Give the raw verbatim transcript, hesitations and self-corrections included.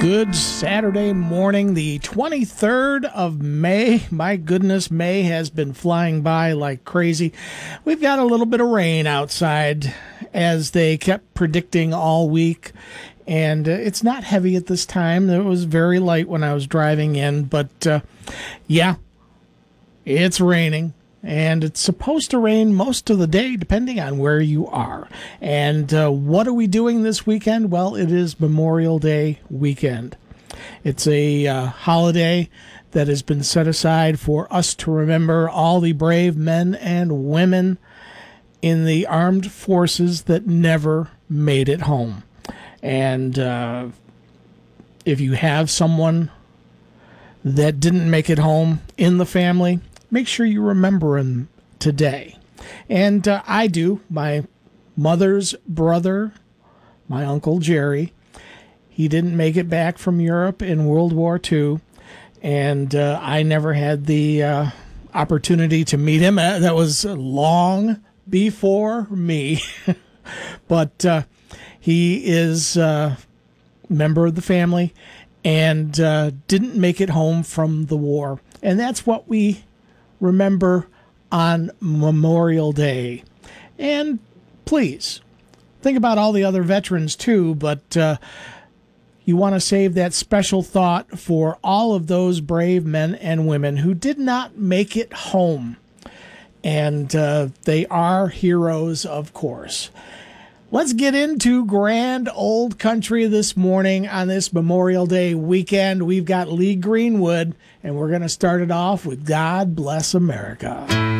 Good Saturday morning, the twenty-third of May. My goodness, May has been flying by like crazy. We've got a little bit of rain outside, as they kept predicting all week. And uh, it's not heavy at this time. It was very light when I was driving in. But, uh, yeah, it's raining. And it's supposed to rain most of the day, depending on where you are. And uh, what are we doing this weekend? Well, it is Memorial Day weekend. It's a uh, holiday that has been set aside for us to remember all the brave men and women in the armed forces that never made it home. And uh, if you have someone that didn't make it home in the family, make sure you remember him today. And uh, I do. My mother's brother, my Uncle Jerry, he didn't make it back from Europe in World War Two. And uh, I never had the uh, opportunity to meet him. Uh, that was long before me. But uh, he is a member of the family and uh, didn't make it home from the war. And that's what we remember on Memorial Day. And please, think about all the other veterans too, but uh, you want to save that special thought for all of those brave men and women who did not make it home. And uh, they are heroes, of course. Let's get into grand old country this morning on this Memorial Day weekend. We've got Lee Greenwood, and we're going to start it off with God Bless America.